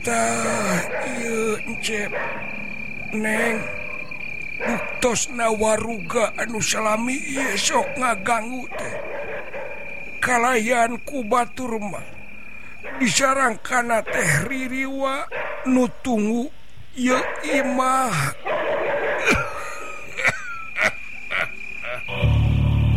Neng buktos nawaruga anu salami esok ngaganggu teh kalayan ku batur mah disarangkana teh ririwa nu tunggu ye imah